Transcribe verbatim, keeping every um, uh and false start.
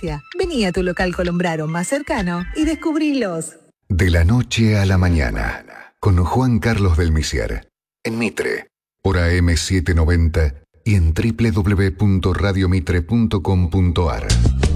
experiencia. Vení a tu local Colombraro más cercano y descubrilos. De la noche a la mañana, con Juan Carlos del Misier, en Mitre, por A M setecientos noventa y en doble u doble u doble u punto radio mitre punto com punto a r.